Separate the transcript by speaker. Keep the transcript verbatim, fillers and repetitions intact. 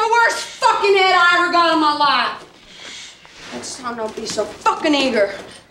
Speaker 1: the worst fucking head I ever got in my life. Next time, don't be so fucking eager.